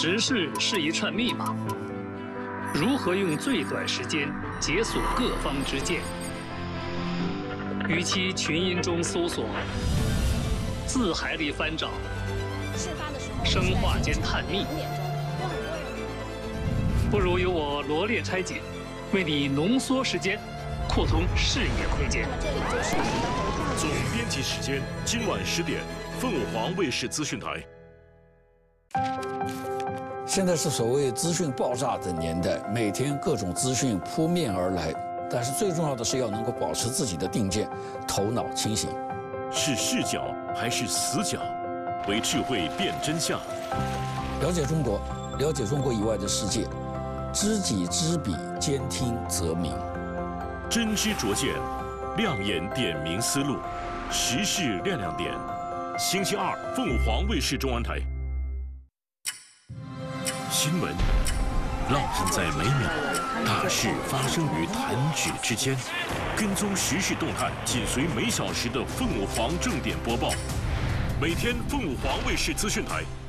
时事是一串密码，如何用最短时间解锁各方之见？与其群音中搜索，字海里翻找，生化间探秘，不如由我罗列拆解，为你浓缩时间，扩通视野空间。 总编辑时间，今晚10点，凤凰卫视资讯台。 现在是所谓资讯爆炸的年代，每天各种资讯扑面而来，但是最重要的是要能够保持自己的定见，头脑清醒。 是视角还是死角？为智慧辨真相。 了解中国，了解中国以外的世界，知己知彼，兼听则明。 真知灼见，亮眼点明思路，时事亮亮点。星期二，凤凰卫视中文台。新闻烙印在每秒，大事发生于弹指之间。跟踪时事动态，紧随每小时的凤凰正点播报。每天凤凰卫视资讯台